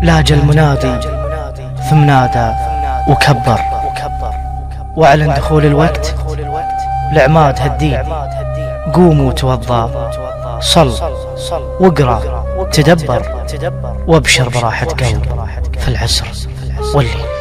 لاج المنادي ثم نادى وكبر، واعلن دخول الوقت لعماد هالدين. قوم وتوضى، صل واقرأ تدبر، وابشر براحة قلب في العسر والليل.